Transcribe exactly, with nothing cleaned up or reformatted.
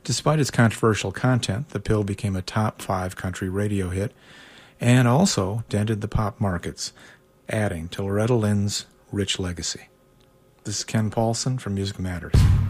Despite its controversial content, the pill became a top five country radio hit and also dented the pop markets, adding to Loretta Lynn's rich legacy. This is Ken Paulson from Music Matters.